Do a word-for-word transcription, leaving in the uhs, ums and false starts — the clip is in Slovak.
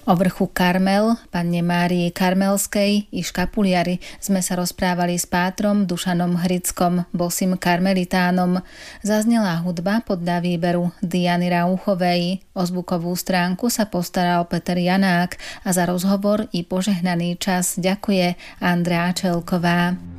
O vrchu Karmel, panne Márii Karmelskej i škapuliari sme sa rozprávali s pátrom Dušanom Hrickom, bosým karmelitánom. Zaznela hudba podľa výberu Diany Rauchovej. O zvukovú stránku sa postaral Peter Janák a za rozhovor i požehnaný čas ďakuje Andrea Čelková.